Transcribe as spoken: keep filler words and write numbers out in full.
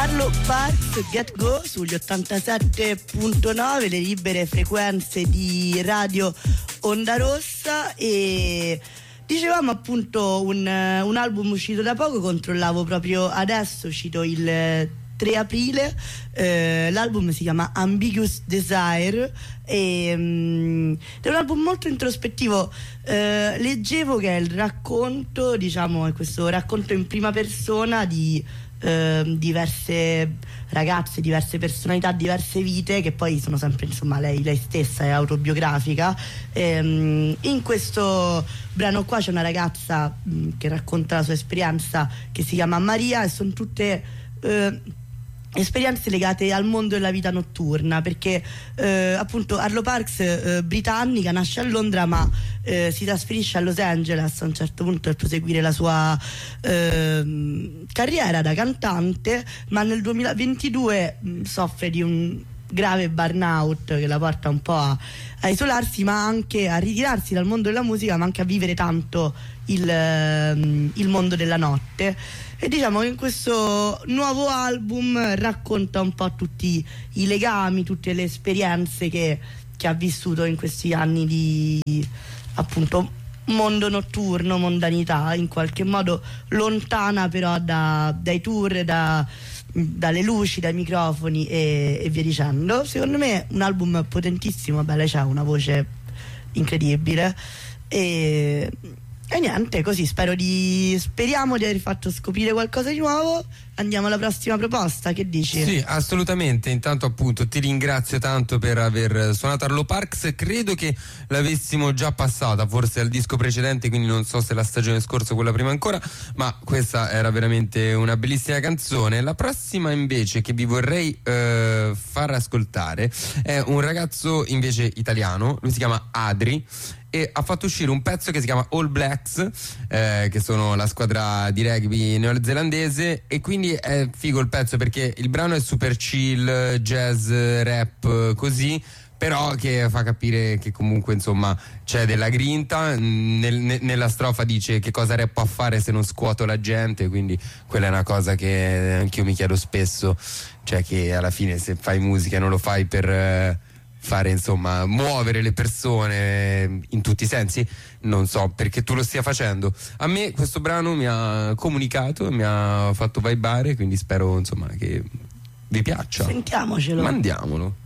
Arlo Parks, Get Go sugli ottantasette virgola nove, le libere frequenze di Radio Onda Rossa. E dicevamo appunto un, un album uscito da poco, controllavo proprio adesso, uscito il tre aprile, eh, l'album si chiama Ambiguous Desire e um, è un album molto introspettivo. Eh, leggevo che è il racconto, diciamo, è questo racconto in prima persona di eh, diverse ragazze, diverse personalità, diverse vite, che poi sono sempre, insomma, lei, lei stessa è autobiografica. E, um, in questo brano qua c'è una ragazza um, che racconta la sua esperienza, che si chiama Maria, e sono tutte eh, esperienze legate al mondo della vita notturna, perché eh, appunto Arlo Parks, eh, britannica, nasce a Londra ma eh, si trasferisce a Los Angeles a un certo punto per proseguire la sua eh, carriera da cantante, ma nel duemilaventidue mh, soffre di un grave burnout che la porta un po' a, a isolarsi, ma anche a ritirarsi dal mondo della musica, ma anche a vivere tanto il, eh, il mondo della notte. E diciamo che in questo nuovo album racconta un po' tutti i legami, tutte le esperienze che, che ha vissuto in questi anni di appunto mondo notturno, mondanità, in qualche modo lontana però da, dai tour, da, dalle luci, dai microfoni e, e via dicendo. Secondo me un album potentissimo. Beh, lei ha una voce incredibile e... E niente, così spero di speriamo di aver fatto scoprire qualcosa di nuovo. Andiamo alla prossima proposta, che dici? Sì, assolutamente. Intanto appunto ti ringrazio tanto per aver suonato Arlo Parks. Credo che l'avessimo già passata forse al disco precedente, quindi non so se la stagione scorsa o quella prima ancora, ma questa era veramente una bellissima canzone. La prossima invece che vi vorrei eh, far ascoltare è un ragazzo invece italiano, lui si chiama Adri e ha fatto uscire un pezzo che si chiama All Blacks, eh, che sono la squadra di rugby neozelandese, e quindi è figo il pezzo perché il brano è super chill, jazz, rap, così, però che fa capire che comunque insomma c'è della grinta. Nel, ne, nella strofa dice che cosa rap a fare se non scuoto la gente, quindi quella è una cosa che anch'io mi chiedo spesso, cioè che alla fine se fai musica non lo fai per... Eh, fare insomma muovere le persone in tutti i sensi, non so perché tu lo stia facendo. A me questo brano mi ha comunicato, mi ha fatto vibare, quindi spero insomma che vi piaccia. Sentiamocelo. Mandiamolo.